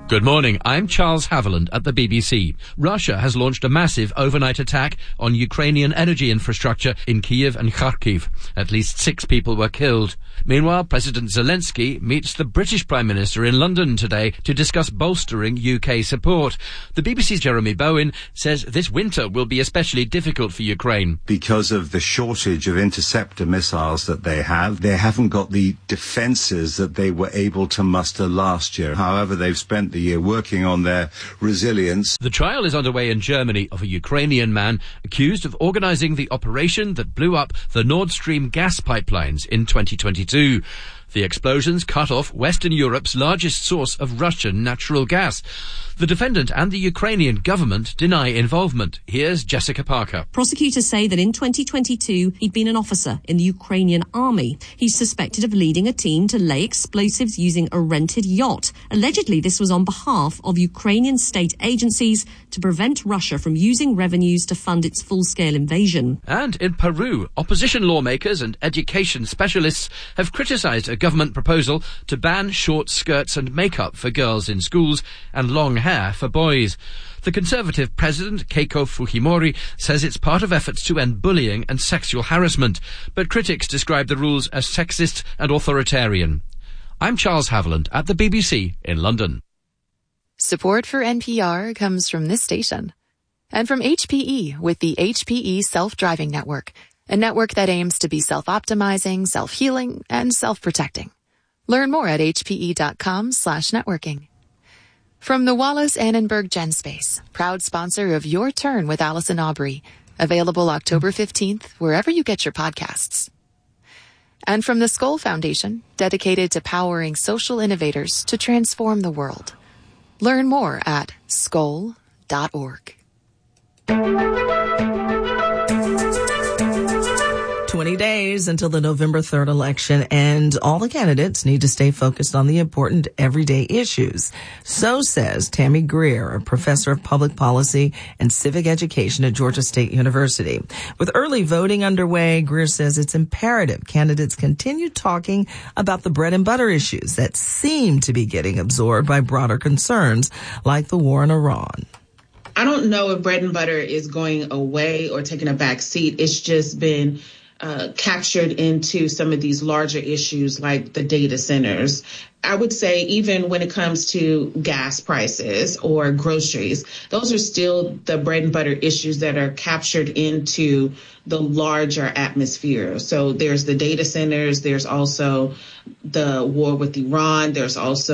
Good morning, I'm Charles Haviland at the BBC. Russia has launched a massive overnight attack on Ukrainian energy infrastructure in Kyiv and Kharkiv. At least 6 people were killed. Meanwhile, President Zelensky meets the British Prime Minister in London today to discuss bolstering UK support. The BBC's Jeremy Bowen says this winter will be especially difficult for Ukraine. Because of the shortage of interceptor missiles that they haven't got the defences that they were able to muster last year. However, they've spent the year working on their resilience. The trial is underway in Germany of a Ukrainian man accused of organising the operation that blew up the Nord Stream gas pipelines in 2022. The explosions cut off Western Europe's largest source of Russian natural gas. The defendant and the Ukrainian government deny involvement. Here's Jessica Parker. Prosecutors say that in 2022, he'd been an officer in the Ukrainian army. He's suspected of leading a team to lay explosives using a rented yacht. Allegedly, this was on behalf of Ukrainian state agencies to prevent Russia from using revenues to fund its full-scale invasion. And in Peru, opposition lawmakers and education specialists have criticised a government proposal to ban short skirts and makeup for girls in schools and long hair for boys. The Conservative president, Keiko Fujimori, says it's part of efforts to end bullying and sexual harassment, but critics describe the rules as sexist and authoritarian. I'm Charles Haviland at the BBC in London. Support for NPR comes from this station and from HPE with the HPE Self-Driving Network, a network that aims to be self-optimizing, self-healing, and self-protecting. Learn more at hpe.com/networking. From the Wallace Annenberg GenSpace, proud sponsor of Your Turn with Allison Aubrey, available October 15th, wherever you get your podcasts. And from the Skoll Foundation, dedicated to powering social innovators to transform the world. Learn more at skoll.org. 20 days until the November 3rd election, and all the candidates need to stay focused on the important everyday issues. So says Tammy Greer, a professor of public policy and civic education at Georgia State University. With early voting underway, Greer says it's imperative candidates continue talking about the bread and butter issues that seem to be getting absorbed by broader concerns like the war in Iran. I don't know if bread and butter is going away or taking a back seat. It's just been captured into some of these larger issues like the data centers. I would say even when it comes to gas prices or groceries, those are still the bread and butter issues that are captured into the larger atmosphere. So there's the data centers, there's also the war with Iran, there's also